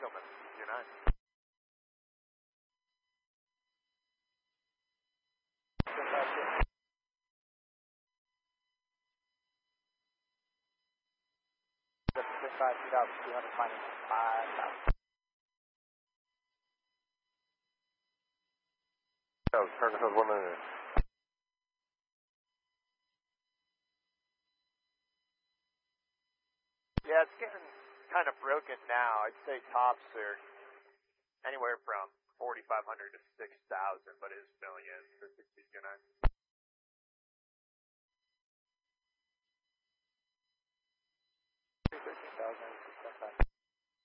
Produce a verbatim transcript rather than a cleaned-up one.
Engelman, G nine. five feet up, two hundred climbing five thousand. Oh, turn to one minute. Yeah, it's getting kind of broken now. I'd say tops are anywhere from forty-five hundred to six thousand, but it is millions for sixty-two nine.